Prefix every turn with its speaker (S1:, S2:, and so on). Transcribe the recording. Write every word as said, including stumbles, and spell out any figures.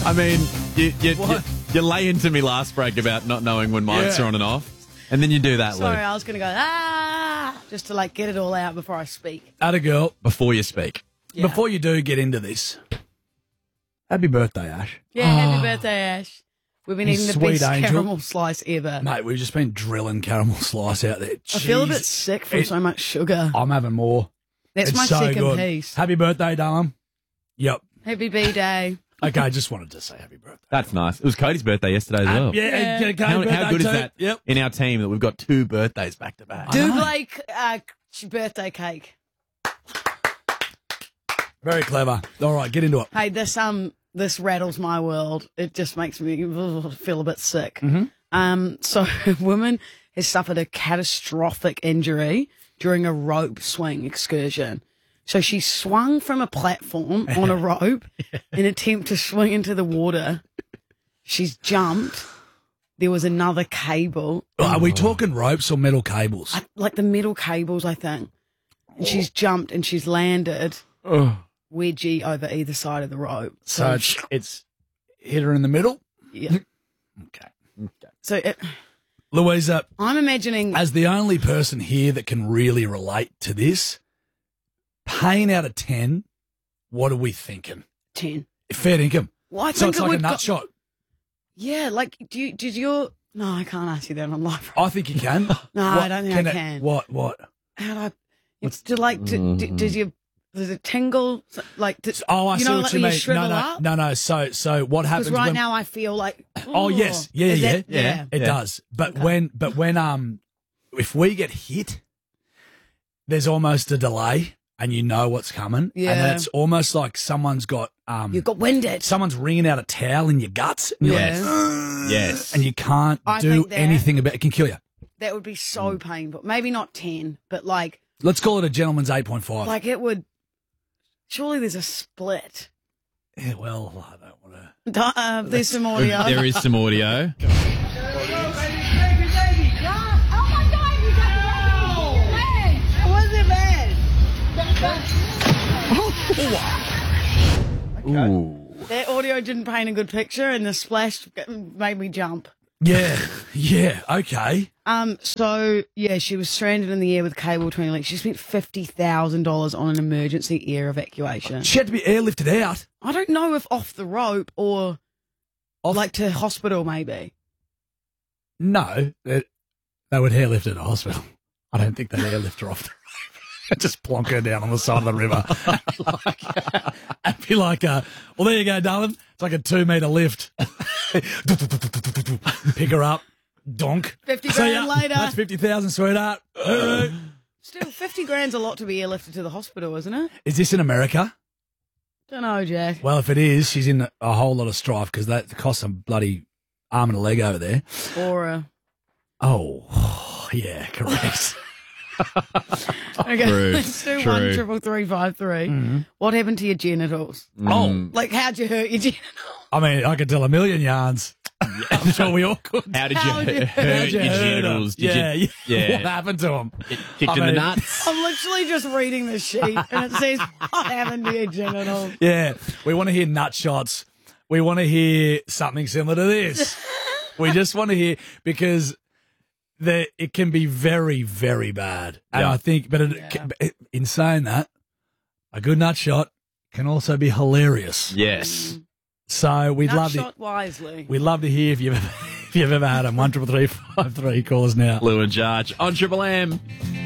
S1: I mean, you, you, you,
S2: What?
S1: you lay into me last break about not knowing when mics
S2: Yeah.
S1: are on and off, and then you do that,
S3: Sorry,
S1: Lou,
S3: I was going to go, ah, just to like get it all out before I speak.
S2: Atta girl.
S1: before you speak.
S3: Yeah.
S2: Before you do get into this, happy birthday, Ash.
S3: Yeah, happy birthday, Ash. We've been
S2: You
S3: eating the
S2: sweet
S3: best
S2: angel.
S3: caramel slice ever.
S2: Mate, we've just been drilling caramel slice out there.
S3: I feel a bit
S2: Jeez.
S3: sick from
S2: It-
S3: so much sugar.
S2: I'm having more.
S3: That's
S2: It's
S3: my
S2: so
S3: second
S2: good.
S3: piece.
S2: Happy birthday, darling. Yep.
S3: Happy B-Day.
S2: Okay, just wanted to say happy birthday.
S1: That's nice. It was Cody's birthday yesterday as
S2: Uh,
S1: well.
S2: yeah,
S3: Yeah.
S2: yeah. okay,
S1: How,
S2: birthday
S1: how good is
S2: too.
S1: that
S2: Yep.
S1: in our team that we've got two birthdays back to back?
S3: Do
S2: know.
S3: like uh, birthday cake.
S2: Very clever. All right, get into it.
S3: Hey, this um this rattles my world. It just makes me ugh, feel a bit sick.
S2: Mm-hmm.
S3: Um, so a woman has suffered a catastrophic injury during a rope swing excursion. So she swung from a platform on a rope in an attempt to swing into the water. She's jumped. There was another cable,
S2: Are we talking ropes or metal cables?
S3: I- like the metal cables, I think. And she's jumped and she's landed wedgie over either side of the rope.
S2: So it's, it's hit her in the middle.
S3: yeah.
S2: Okay.
S3: So it,
S2: Louisa,
S3: I'm imagining.
S2: as the only person here that can really relate to this, pain out of ten, what are we thinking?
S3: ten.
S2: Fair income.
S3: Well, I
S2: So
S3: think
S2: it's
S3: it
S2: like a
S3: would
S2: nut
S3: go-
S2: shot.
S3: Yeah, like, do you, did your. No, I can't ask you that on live.
S2: I think you can.
S3: No, I don't think I
S2: it-
S3: can.
S2: What? What?
S3: How do I. It's to like. Do, do, does your. Does it tingle? like? Does,
S2: Oh, I
S3: you
S2: see
S3: know,
S2: what
S3: like
S2: you
S3: when
S2: mean.
S3: shrivel
S2: no, no,
S3: up?
S2: no, no. So, so what happens
S3: Because right
S2: when?
S3: now I feel like.
S2: Oh yes, yeah,
S3: Is
S2: yeah,
S3: that- yeah.
S2: It
S1: Yeah.
S2: does. But when, but when, um, if we get hit, there's almost a delay, and you know what's coming.
S3: Yeah.
S2: And then it's almost like someone's got, um,
S3: You got winded.
S2: someone's wringing out a towel in your guts. And you're
S3: Yeah.
S2: like, "Ugh,"
S1: Yes.
S2: and you can't
S3: I
S2: do
S3: think that-
S2: anything about it. It can kill you.
S3: That would be so painful. Maybe not ten, but like.
S2: Let's call it a gentleman's eight point five.
S3: Like it would. Surely there's a split.
S2: yeah, well, I don't want to.
S3: Uh, there's some audio.
S1: There is some audio. Ooh.
S3: That audio didn't paint a good picture, and the splash made me jump.
S2: Yeah, yeah, okay.
S3: Um. So yeah, she was stranded in the air with cable between her legs. She spent fifty thousand dollars on an emergency air evacuation.
S2: She had to be airlifted out.
S3: I don't know if off the rope or
S2: Off-
S3: like to hospital, maybe.
S2: No, they, they would airlift her to hospital. I don't think they'd airlift her off the rope. Just plonk her down on the side of the river. like, I'd be like, uh, well, there you go, darling. It's like a two metre lift. Pick her up, donk.
S3: Fifty
S2: See
S3: grand
S2: ya.
S3: later.
S2: That's fifty thousand, sweetheart. Hooroo.
S3: Still, fifty grand's a lot to be airlifted to the hospital, isn't it?
S2: Is this in America?
S3: Don't know, Jack.
S2: Well, if it is, she's in a whole lot of strife because that costs a bloody arm and a leg over there.
S3: Or uh,
S2: Oh, yeah, correct.
S3: okay,
S1: True,
S3: let's do
S1: true.
S3: one triple three five three. What happened to your genitals?
S2: Oh,
S3: Like, how'd you hurt your genitals?
S2: I mean, I could tell a million yarns. I'm sure we all could.
S1: How did you
S3: How did you
S1: hurt,
S3: hurt
S1: your
S2: How'd you hurt her?
S1: genitals? Did
S2: yeah,
S1: you,
S2: yeah. What happened to them?
S1: kicked
S2: I
S1: in the
S2: mean-
S1: nuts?
S3: I'm literally just reading the sheet, and it says, "What happened to your genitals?"
S2: Yeah, we want to hear nut shots. We want to hear something similar to this. We just want to hear because the it can be very, very bad. And
S1: Yeah.
S2: I think, but it,
S3: Yeah.
S2: it- in saying that, a good nut shot can also be hilarious.
S1: Yes.
S2: So we'd
S3: Nut
S2: love
S3: shot
S2: to.
S3: wisely.
S2: We'd love to hear if you've ever, if you've ever had them. One triple three five three. Call us now.
S1: Lou and Jarge on Triple M.